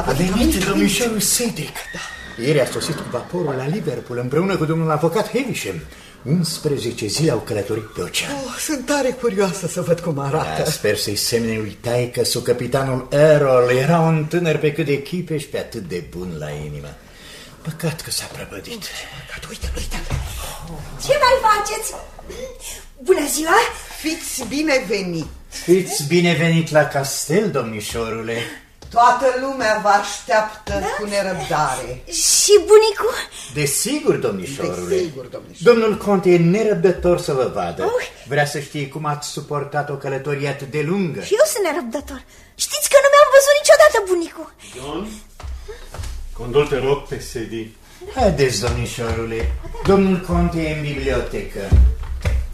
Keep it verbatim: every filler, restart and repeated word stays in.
A venit domnișorul Cedric. Ieri a sosit cu vaporul la Liverpool împreună cu domnul avocat Havisham. unsprezece zile au călătorit pe ocean. Oh, sunt tare curioasă să văd cum arată. Da, sper să-i semne lui taică su capitanul Errol. Era un tânăr pe cât de chipe și pe atât de bun la inimă. Păcat că s-a prăpădit. Păcat, uite, uite. Ce mai faceți? Bună ziua! Fiți binevenit. Fiți binevenit la castel, domnișorule. Toată lumea vă așteaptă da? cu nerăbdare. Și bunicul? Desigur, domnișorule. Desigur, domnișorule. Domnul conte e nerăbdător să vă vadă. Uh. Vrea să știe cum ați suportat o călătorie atât de lungă. Și eu sunt nerăbdător. Știți că nu mi-am văzut niciodată bunicul. John, condol te rog pe sedii. Haideți, domnișorule. Domnul conte e în bibliotecă.